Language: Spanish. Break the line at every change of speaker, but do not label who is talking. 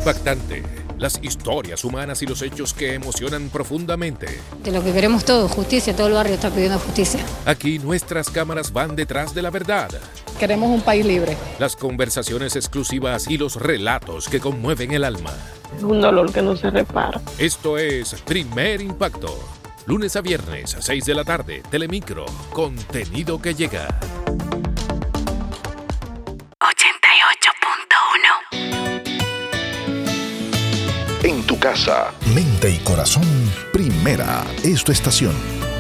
impactante. Las historias humanas y los hechos que emocionan profundamente.
De lo que queremos todos, justicia, todo el barrio está pidiendo justicia.
Aquí nuestras cámaras van detrás de la verdad.
Queremos un país libre.
Las conversaciones exclusivas y los relatos que conmueven el alma.
Es un dolor que no se repara.
Esto es Primer Impacto. Lunes a viernes a 6 de la tarde, Telemicro. Contenido que llega.
88.1.
En tu casa, mente y corazón, Primera es tu estación.